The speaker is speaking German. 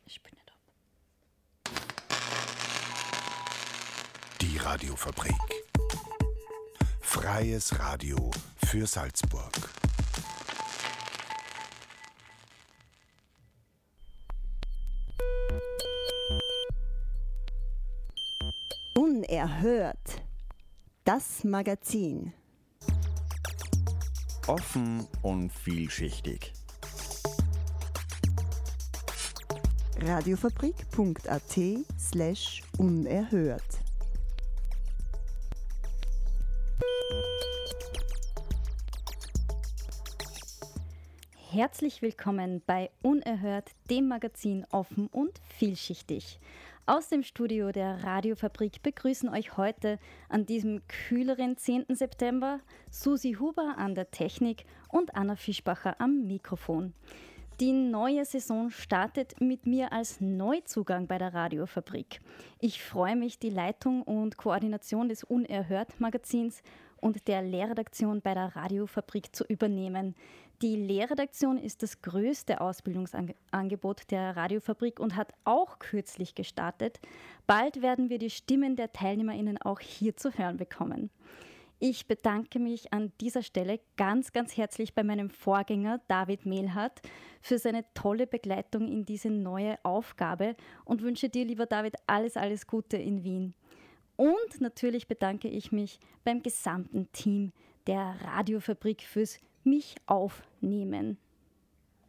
Ich bin nicht ab. Die Radiofabrik. Freies Radio für Salzburg. Unerhört. Das Magazin. Offen und vielschichtig. Radiofabrik.at/unerhört. Herzlich willkommen bei Unerhört, dem Magazin offen und vielschichtig. Aus dem Studio der Radiofabrik begrüßen euch heute an diesem kühleren 10. September Susi Huber an der Technik und Anna Fischbacher am Mikrofon. Die neue Saison startet mit mir als Neuzugang bei der Radiofabrik. Ich freue mich, die Leitung und Koordination des Unerhört-Magazins und der Lehrredaktion bei der Radiofabrik zu übernehmen. Die Lehrredaktion ist das größte Ausbildungsangebot der Radiofabrik und hat auch kürzlich gestartet. Bald werden wir die Stimmen der TeilnehmerInnen auch hier zu hören bekommen. Ich bedanke mich an dieser Stelle ganz, ganz herzlich bei meinem Vorgänger David Mehlhardt für seine tolle Begleitung in diese neue Aufgabe und wünsche dir, lieber David, alles, alles Gute in Wien. Und natürlich bedanke ich mich beim gesamten Team der Radiofabrik fürs mich aufnehmen.